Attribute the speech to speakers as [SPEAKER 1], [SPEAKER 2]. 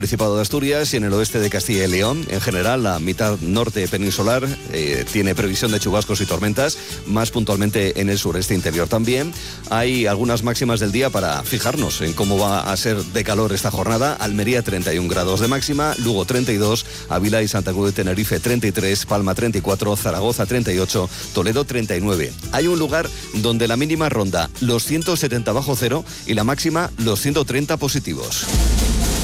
[SPEAKER 1] Principado de Asturias y en el oeste de Castilla y León. En general, la mitad norte peninsular tiene previsión de chubascos y tormentas, más puntualmente en el sureste interior también. Hay algunas máximas del día para fijarnos en cómo va a ser de calor esta jornada. Almería 31 grados de máxima, Lugo 32, Ávila y Santa Cruz de Tenerife 33, Palma 34, Zaragoza 38, Toledo 39. Hay un lugar donde la mínima ronda los 170 bajo cero y la máxima los 130 positivos.